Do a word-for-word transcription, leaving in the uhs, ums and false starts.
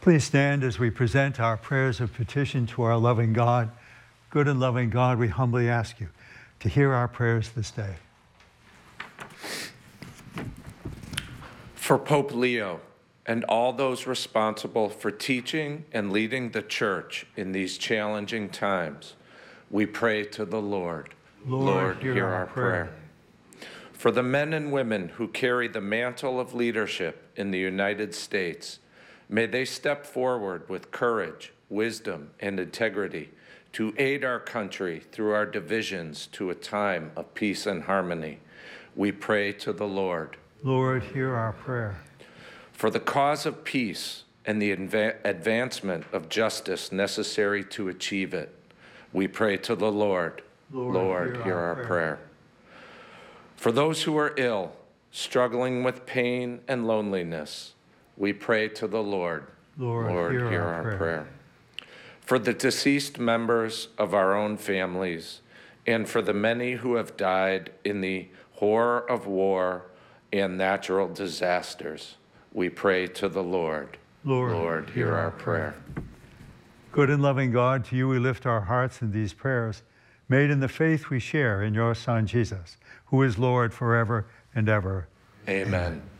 Please stand as we present our prayers of petition to our loving God. Good and loving God, we humbly ask you to hear our prayers this day. For Pope Leo and all those responsible for teaching and leading the Church in these challenging times, we pray to the Lord. Lord, Lord, hear, hear our, our prayer. prayer. For the men and women who carry the mantle of leadership in the United States, may they step forward with courage, wisdom, and integrity to aid our country through our divisions to a time of peace and harmony. We pray to the Lord. Lord, hear our prayer. For the cause of peace and the adva- advancement of justice necessary to achieve it, we pray to the Lord. Lord, Lord, hear, hear our, our prayer. prayer. For those who are ill, struggling with pain and loneliness, we pray to the Lord. Lord, Lord hear, hear our, our prayer. prayer. For the deceased members of our own families, and for the many who have died in the horror of war and natural disasters, we pray to the Lord. Lord, Lord hear, hear our prayer. prayer. Good and loving God, to you we lift our hearts in these prayers, made in the faith we share in your Son, Jesus, who is Lord forever and ever. Amen. Amen.